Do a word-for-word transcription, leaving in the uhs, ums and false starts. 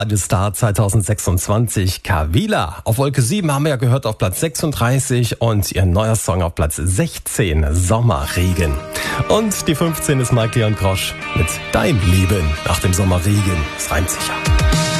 Das Star zwanzig sechsundzwanzig, Kavila. Auf Wolke sieben haben wir ja gehört auf Platz sechsunddreißig und ihr neuer Song auf Platz sechzehn, Sommerregen. Und die fünfzehn ist Mike Leon Grosch mit Dein Leben nach dem Sommerregen. Das reimt sich ja.